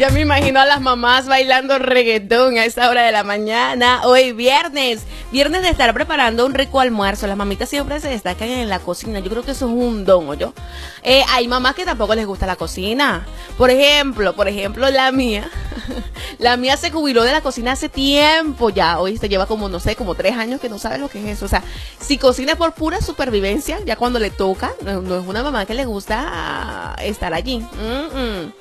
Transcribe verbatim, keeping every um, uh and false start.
Ya me imagino a las mamás bailando reggaetón a esta hora de la mañana. Hoy viernes, viernes de estar preparando un rico almuerzo. Las mamitas siempre se destacan en la cocina. Yo creo que eso es un don, ¿yo? Eh, hay mamás que tampoco les gusta la cocina. Por ejemplo, por ejemplo, la mía. La mía se jubiló de la cocina hace tiempo ya. Hoy se lleva como, no sé, como tres años que no sabe lo que es eso. O sea, si cocina por pura supervivencia, ya cuando le toca, no, no es una mamá que le gusta estar allí. Mm -mm.